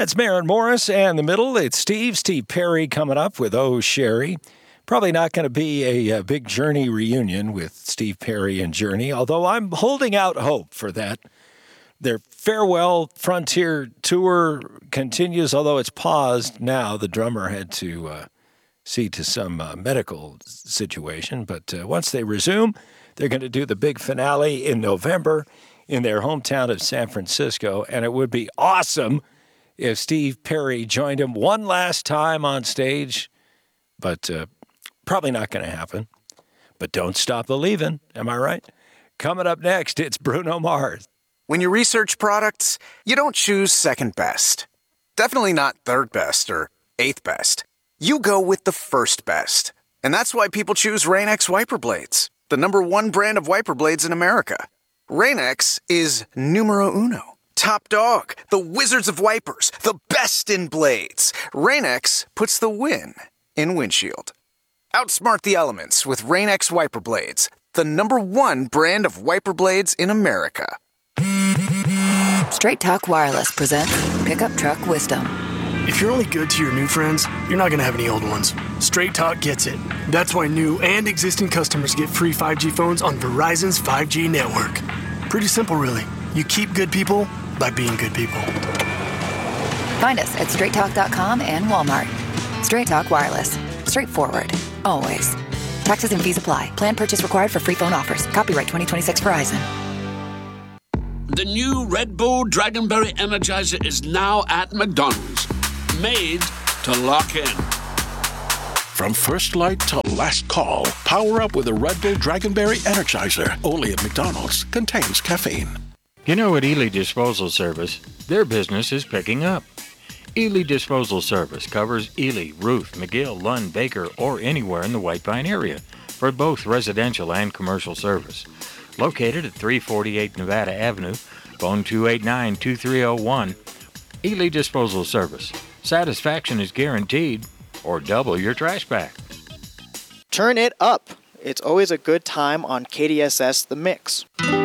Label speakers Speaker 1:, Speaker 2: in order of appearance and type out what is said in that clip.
Speaker 1: That's Maren Morris, and the middle, it's Steve Perry coming up with Oh Sherry. Probably not going to be a big Journey reunion with Steve Perry and Journey, although I'm holding out hope for that. Their Farewell Frontier tour continues, although it's paused now. The drummer had to see to some medical situation, but once they resume, they're going to do the big finale in November in their hometown of San Francisco, and it would be awesome if Steve Perry joined him one last time on stage, but probably not going to happen. But don't stop believing, am I right? Coming up next, it's Bruno Mars.
Speaker 2: When you research products, you don't choose second best. Definitely not third best or eighth best. You go with the first best. And that's why people choose Rain-X wiper blades, the #1 brand of wiper blades in America. Rain-X is numero uno. Top dog, the wizards of wipers, the best in blades. Rain-X puts the win in windshield. Outsmart the elements with Rain-X wiper blades, the #1 brand of wiper blades in America.
Speaker 3: Straight Talk Wireless presents Pickup Truck Wisdom.
Speaker 4: If you're only good to your new friends, you're not going to have any old ones. Straight Talk gets it. That's why new and existing customers get free 5G phones on Verizon's 5G network. Pretty simple, really. You keep good people by being good people.
Speaker 3: Find us at straighttalk.com and Walmart. Straight Talk Wireless. Straightforward. Always. Taxes and fees apply. Plan purchase required for free phone offers. Copyright 2026 Verizon.
Speaker 5: The new Red Bull Dragonberry Energizer is now at McDonald's. Made to lock in.
Speaker 6: From first light to last call, power up with a Red Bull Dragonberry Energizer. Only at McDonald's. Contains caffeine.
Speaker 7: You know, at Ely Disposal Service, their business is picking up. Ely Disposal Service covers Ely, Ruth, McGill, Lund, Baker, or anywhere in the White Pine area for both residential and commercial service. Located at 348 Nevada Avenue, phone 289-2301. Ely Disposal Service. Satisfaction is guaranteed, or double your trash back.
Speaker 8: Turn it up. It's always a good time on KDSS The Mix.